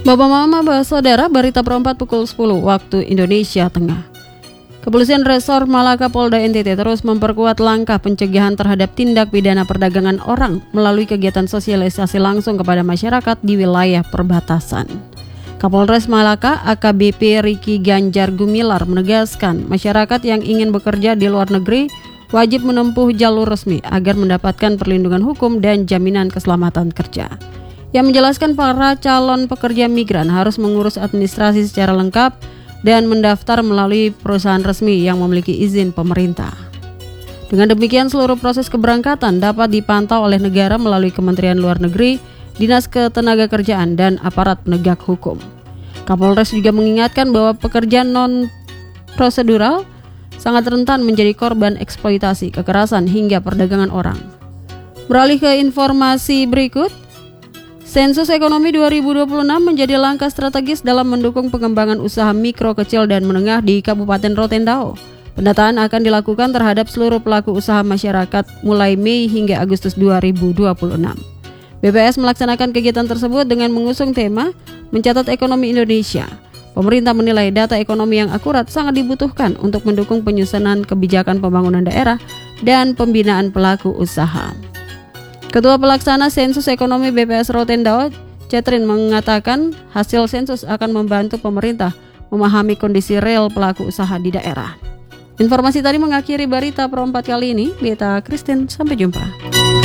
Bapak Mama Saudara, berita perempat pukul 10 waktu Indonesia Tengah. Kepolisian Resor Malaka Polda NTT terus memperkuat langkah pencegahan terhadap tindak pidana perdagangan orang melalui kegiatan sosialisasi langsung kepada masyarakat di wilayah perbatasan. Kapolres Malaka AKBP Riki Ganjar Gumilar menegaskan masyarakat yang ingin bekerja di luar negeri wajib menempuh jalur resmi agar mendapatkan perlindungan hukum dan jaminan keselamatan kerja. Yang menjelaskan para calon pekerja migran harus mengurus administrasi secara lengkap dan mendaftar melalui perusahaan resmi yang memiliki izin pemerintah. Dengan demikian, seluruh proses keberangkatan dapat dipantau oleh negara melalui Kementerian Luar Negeri, Dinas Ketenagakerjaan, dan aparat penegak hukum. Kapolres juga mengingatkan bahwa pekerja non-prosedural sangat rentan menjadi korban eksploitasi, kekerasan, hingga perdagangan orang. Beralih ke informasi berikut, Sensus Ekonomi 2026 menjadi langkah strategis dalam mendukung pengembangan usaha mikro, kecil, dan menengah di Kabupaten Rotendao. Pendataan akan dilakukan terhadap seluruh pelaku usaha masyarakat mulai Mei hingga Agustus 2026. BPS melaksanakan kegiatan tersebut dengan mengusung tema Mencatat Ekonomi Indonesia. Pemerintah menilai data ekonomi yang akurat sangat dibutuhkan untuk mendukung penyusunan kebijakan pembangunan daerah dan pembinaan pelaku usaha. Ketua Pelaksana Sensus Ekonomi BPS Rotendao, Catherine, mengatakan hasil sensus akan membantu pemerintah memahami kondisi real pelaku usaha di daerah. Informasi tadi mengakhiri berita perempat kali ini. Beta Christine, sampai jumpa.